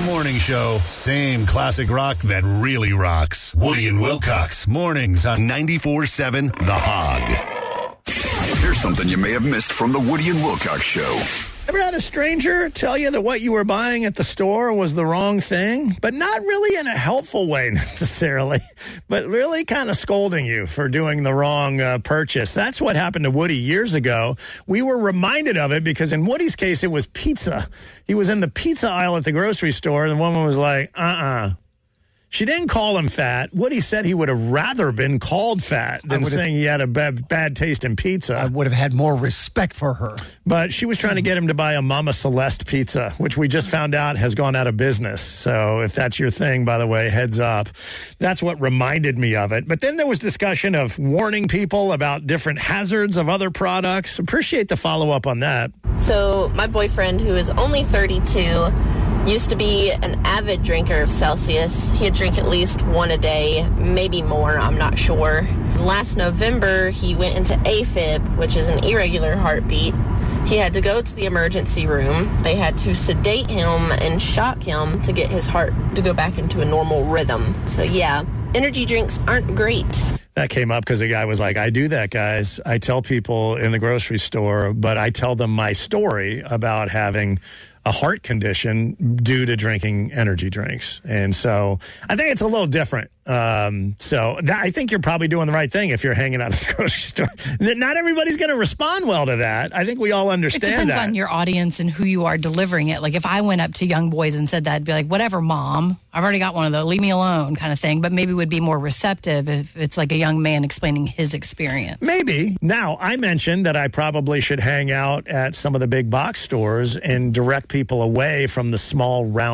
morning show. Same classic rock that really rocks. Woody and Wilcox. Mornings on 94.7 The Hog. Here's something you may have missed from the Woody and Wilcox Show. Ever had a stranger tell you that what you were buying at the store was the wrong thing? But not really in a helpful way necessarily, but really kind of scolding you for doing the wrong purchase. That's what happened to Woody years ago. We were reminded of it because in Woody's case, it was pizza. He was in the pizza aisle at the grocery store, and the woman was like, She didn't call him fat. Woody said he would have rather been called fat than saying he had a bad taste in pizza. I would have had more respect for her. But she was trying to get him to buy a Mama Celeste pizza, which we just found out has gone out of business. So if that's your thing, by the way, heads up. That's what reminded me of it. But then there was discussion of warning people about different hazards of other products. Appreciate the follow-up on that. So my boyfriend, who is only 32, used to be an avid drinker of Celsius. He'd drink at least one a day, maybe more, I'm not sure. Last November, he went into AFib, which is an irregular heartbeat. He had to go to the emergency room. They had to sedate him and shock him to get his heart to go back into a normal rhythm. So yeah, energy drinks aren't great. That came up because a guy was like, I do that, guys. I tell people in the grocery store, but I tell them my story about having a heart condition due to drinking energy drinks. And so I think it's a little different. I think you're probably doing the right thing if you're hanging out at the grocery store. Not everybody's going to respond well to that. I think we all understand that. It depends on your audience and who you are delivering it. Like if I went up to young boys and said that, I'd be like, whatever, Mom. I've already got one of those. Leave me alone kind of thing. But maybe would be more receptive if it's like a young man explaining his experience. Maybe. Now, I mentioned that I probably should hang out at some of the big box stores and direct people away from the small round